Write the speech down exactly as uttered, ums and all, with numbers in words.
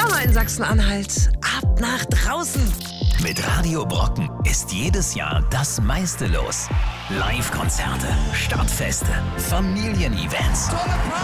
Sommer in Sachsen-Anhalt. Ab nach draußen. Mit Radio Brocken ist jedes Jahr das meiste los. Live-Konzerte, Stadtfeste, Familienevents.